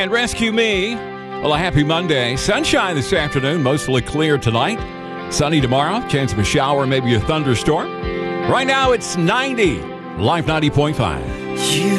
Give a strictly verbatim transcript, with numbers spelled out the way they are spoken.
And rescue me. Well, a happy Monday. Sunshine this afternoon, mostly clear tonight. Sunny tomorrow, chance of a shower, maybe a thunderstorm. Right now it's ninety. Life ninety point five. You